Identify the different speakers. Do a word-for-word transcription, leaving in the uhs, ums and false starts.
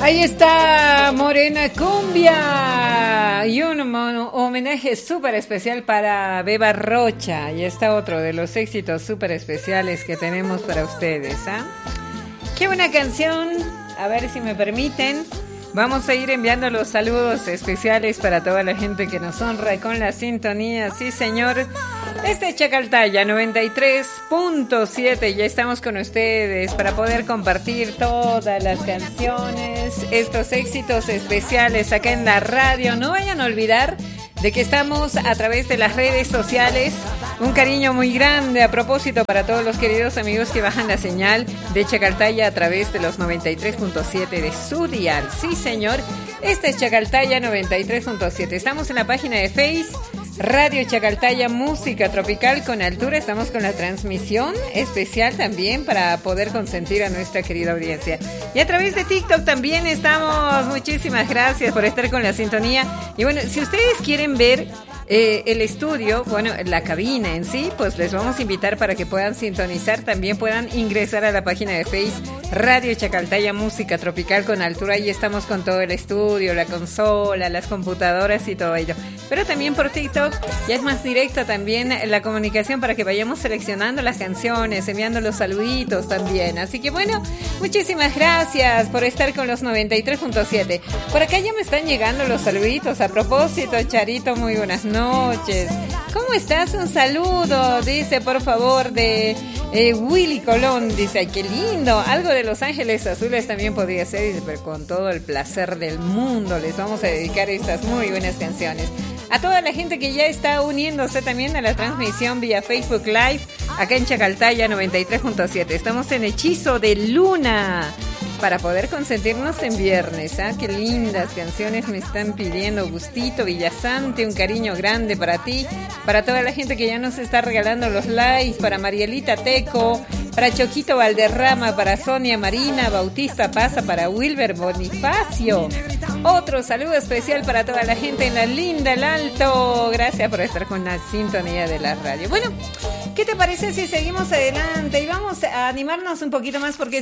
Speaker 1: Ahí está Morena Cumbia y un homenaje súper especial para Beba Rocha. Y está otro de los éxitos súper especiales que tenemos para ustedes, ¿ah? Qué buena canción. A ver si me permiten. Vamos a ir enviando los saludos especiales para toda la gente que nos honra con la sintonía. Sí, señor. Este es Chacaltaya noventa y tres punto siete. Ya estamos con ustedes para poder compartir todas las canciones, estos éxitos especiales acá en la radio. No vayan a olvidar de que estamos a través de las redes sociales. Un cariño muy grande a propósito para todos los queridos amigos que bajan la señal de Chacaltaya a través de los noventa y tres punto siete de su dial. Sí, señor. Este es Chacaltaya noventa y tres punto siete. Estamos en la página de Facebook Radio Chacaltaya Música Tropical con Altura. Estamos con la transmisión especial también para poder consentir a nuestra querida audiencia. Y a través de TikTok también estamos. Muchísimas gracias por estar con la sintonía. Y bueno, si ustedes quieren ver eh, el estudio, bueno, la cabina en sí, pues les vamos a invitar para que puedan sintonizar. También puedan ingresar a la página de Facebook Radio Chacaltaya Música Tropical con Altura. Ahí estamos con todo el estudio, la consola, las computadoras y todo ello. Pero también por TikTok ya es más directa también la comunicación para que vayamos seleccionando las canciones, enviando los saluditos también. Así que bueno, muchísimas gracias por estar con los noventa y tres punto siete. Por acá ya me están llegando los saluditos. A propósito, Charito, muy buenas noches. ¿Cómo estás? Un saludo, dice, por favor, de eh, Willy Colón. Dice, ay, qué lindo. Algo de Los Ángeles Azules también podría ser. Dice, pero con todo el placer del mundo les vamos a dedicar estas muy buenas canciones. A toda la gente que ya está uniéndose también a la transmisión vía Facebook Live, acá en Chacaltaya noventa y tres punto siete. Estamos en Hechizo de Luna para poder consentirnos en viernes. ¿Ah? Qué lindas canciones me están pidiendo. Gustito Villasante, un cariño grande para ti, para toda la gente que ya nos está regalando los likes, para Marielita Teco, para Choquito Valderrama, para Sonia Marina Bautista Paza, para Wilber Bonifacio. Otro saludo especial para toda la gente en la linda El Alto. Gracias por estar con la sintonía de la radio. Bueno, ¿qué te parece si seguimos adelante y vamos a animarnos un poquito más? Porque